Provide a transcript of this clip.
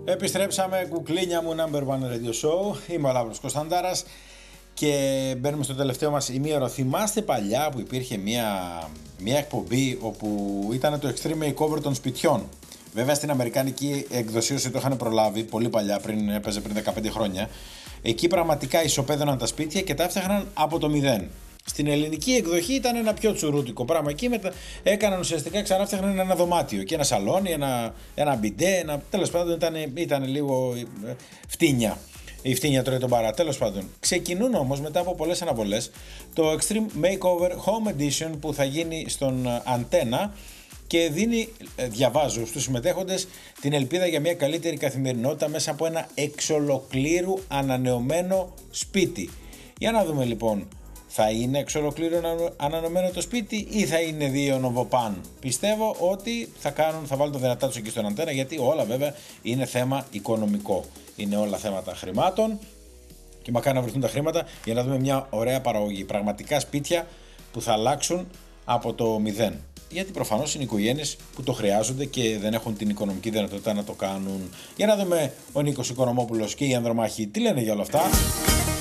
Επιστρέψαμε, κουκλίνια μου, number one radio show. Είμαι ο Λαύρος Κωνσταντάρας και μπαίνουμε στο τελευταίο μας ημίωρο. Θυμάστε παλιά που υπήρχε μια εκπομπή όπου ήταν το extreme makeover των σπιτιών. Βέβαια στην αμερικάνικη εκδοσίωση το είχαν προλάβει πολύ παλιά, έπαιζε πριν 15 χρόνια. Εκεί πραγματικά ισοπαίδωναν τα σπίτια και τα έφτιαχναν από το μηδέν. Στην ελληνική εκδοχή ήταν ένα πιο τσουρούτικο πράγμα. Εκεί έκαναν ουσιαστικά, ξανά φτιάχναν ένα δωμάτιο και ένα σαλόνι, ένα μπιντέ, τέλος πάντων ήταν λίγο φτύνια. Η φτύνια τρώει τον παρά. Τέλος πάντων, ξεκινούν όμως μετά από πολλές αναβολές το Extreme Makeover Home Edition που θα γίνει στον Αντένα και δίνει, διαβάζω στους συμμετέχοντες, την ελπίδα για μια καλύτερη καθημερινότητα μέσα από ένα εξ ολοκλήρου ανανεωμένο σπίτι. Για να δούμε λοιπόν, θα είναι εξ ολοκλήρου ανανεωμένο το σπίτι ή θα είναι δύο νοβοπάν? Πιστεύω ότι θα βάλουν το δυνατά τους εκεί στον Αντένα, γιατί όλα βέβαια είναι θέμα οικονομικό. Είναι όλα θέματα χρημάτων και μακάρι να βρεθούν τα χρήματα για να δούμε μια ωραία παραγωγή. Πραγματικά σπίτια που θα αλλάξουν από το μηδέν. Γιατί προφανώς είναι οικογένειες που το χρειάζονται και δεν έχουν την οικονομική δυνατότητα να το κάνουν. Για να δούμε ο Νίκος Οικονομόπουλος και η Ανδρομάχη τι λένε για όλα αυτά.